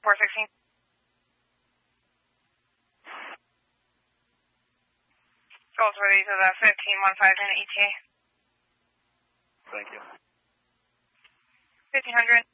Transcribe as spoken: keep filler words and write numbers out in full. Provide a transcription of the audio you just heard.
four sixteen. Goldsworthy to the fifteen one five in E T A. Thank you. fifteen hundred.